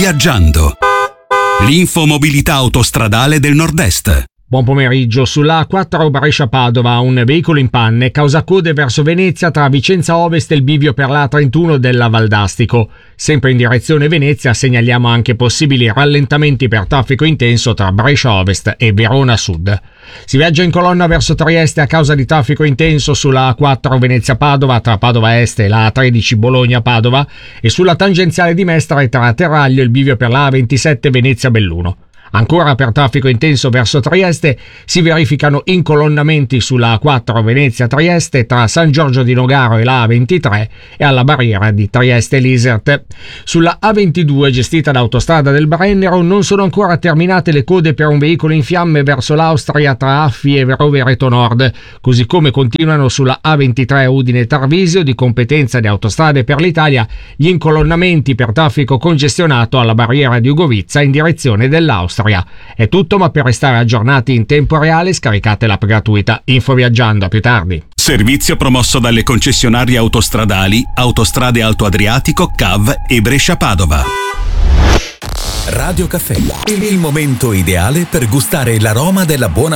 Viaggiando. L'infomobilità autostradale del Nord-Est. Buon pomeriggio. Sulla A4 Brescia-Padova un veicolo in panne causa code verso Venezia tra Vicenza Ovest e il bivio per la A31 della Valdastico. Sempre in direzione Venezia segnaliamo anche possibili rallentamenti per traffico intenso tra Brescia Ovest e Verona Sud. Si viaggia in colonna verso Trieste a causa di traffico intenso sulla A4 Venezia-Padova tra Padova Est e la A13 Bologna-Padova e sulla tangenziale di Mestre tra Terraglio e il bivio per la A27 Venezia-Belluno. Ancora per traffico intenso verso Trieste si verificano incolonnamenti sulla A4 Venezia-Trieste tra San Giorgio di Nogaro e la A23 e alla barriera di Trieste-Lisert. Sulla A22 gestita da Autostrada del Brennero non sono ancora terminate le code per un veicolo in fiamme verso l'Austria tra Affi e Rovereto Nord, così come continuano sulla A23 Udine-Tarvisio di competenza di Autostrade per l'Italia gli incolonnamenti per traffico congestionato alla barriera di Ugovizza in direzione dell'Austria. È tutto, ma per restare aggiornati in tempo reale scaricate l'app gratuita Info Viaggiando. A più tardi. Servizio promosso dalle concessionarie autostradali Autostrade Alto Adriatico, CAV e Brescia-Padova. Radio Caffè, il momento ideale per gustare l'aroma della buona